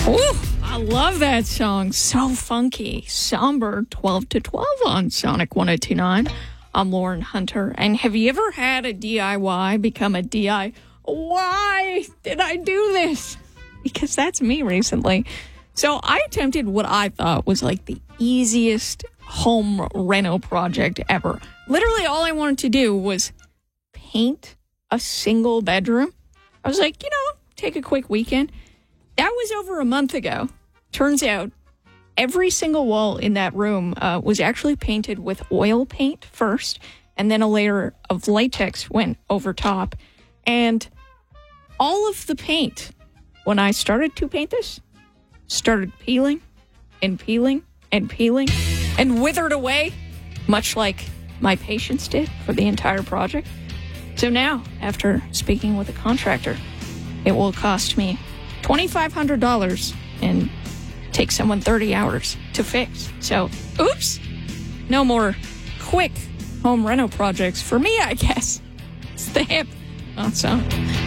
Ooh, I love that song. So funky. Somber 12 to 12 on Sonic 1029. I'm Lauren Hunter. And have you ever had a DIY become a DI? Why did I do this? Because that's me recently. So I attempted what I thought was like the easiest home reno project ever. Literally all I wanted to do was paint a single bedroom. I was like, take a quick weekend. That was over a month ago. Turns out every single wall in that room was actually painted with oil paint first, and then a layer of latex went over top. And all of the paint, when I started to paint this, started peeling and peeling and peeling and withered away, much like my patience did for the entire project. So now, after speaking with a contractor, it will cost me $2,500 and take someone 30 hours to fix. So, oops, no more quick home reno projects for me, I guess. It's the hip on Sonic.